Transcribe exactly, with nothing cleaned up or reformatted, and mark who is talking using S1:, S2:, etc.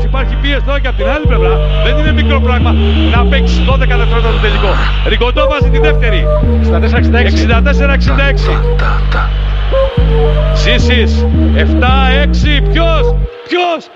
S1: υπάρχει πίεση τώρα και από την άλλη πλευρά. Δεν είναι μικρό πράγμα να παίξει δώδεκα δευτερόλεπτα το τελικό. Ριγκοντό βάζει τη δεύτερη. εξήντα τέσσερα εξήντα έξι. Σίσις επτά έξι. Ποιος, ποιος,